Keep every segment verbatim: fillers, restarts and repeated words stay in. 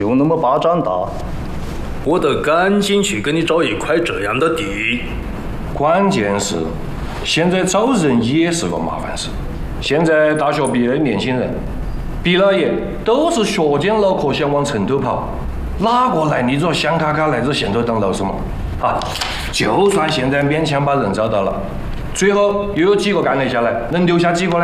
就那么巴掌大， 我得赶紧去给你找一块这样的地。 关键是，现在找人也是个麻烦事。现在大学毕业的年轻人，毕了业都是学尖脑壳想往城头跑，哪个来你这香卡卡来这县头当老师嘛？啊，就算现在勉强把人找到了，最后又有几个干得下来，能留下几个呢？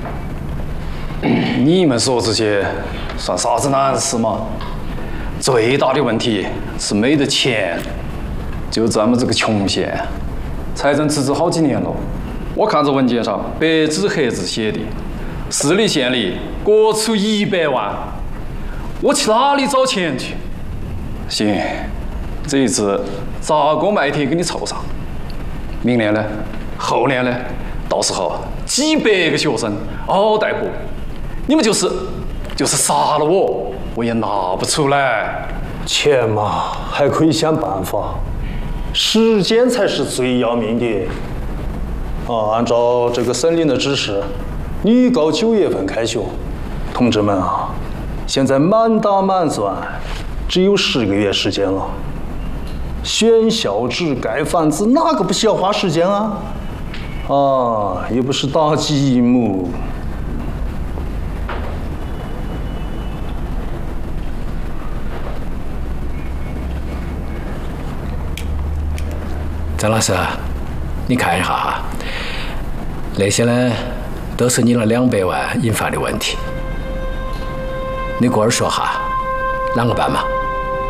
你们说这些算啥子难事嘛？最大的问题是没得钱，就咱们这个穷县，财政赤字好几年了。我看这文件上白纸黑字写的，市里县里各出一百万，我去哪里找钱去？行，这一次砸锅卖铁给你凑上。明年呢？后年呢？到时候几百个学生嗷待哺，你们就是就是杀了我，我也拿不出来。 钱嘛，还可以想办法，时间才是最要命的。啊，按照这个省令的指示，女高九月份开学。同志们啊，现在满打满算只有十个月时间了。选校址、盖房子，哪个不需要花时间啊？啊，又不是打积木。 张老师，你看一下哈，那些呢都是你那两百万引发的问题，你给我说哈，啷个办嘛？